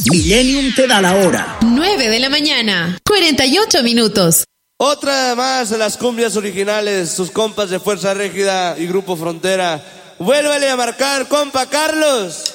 Millennium te da la hora. 9 de la mañana, 48 minutos. Otra más de las cumbias originales, sus compas de Fuerza Régida y Grupo Frontera. Vuélvele a marcar, compa Carlos.